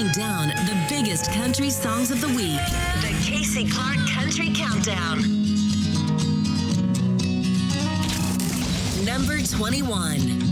counting down the biggest country songs of the week. The Casey Clark Country Countdown. Number 21.